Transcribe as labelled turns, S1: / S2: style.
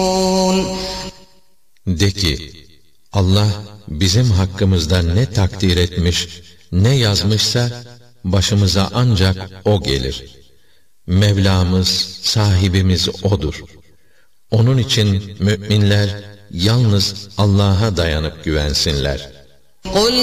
S1: De ki, Allah bizim hakkımızda ne takdir etmiş, ne yazmışsa başımıza ancak O gelir. Mevlamız, sahibimiz O'dur. Onun için müminler yalnız Allah'a dayanıp güvensinler.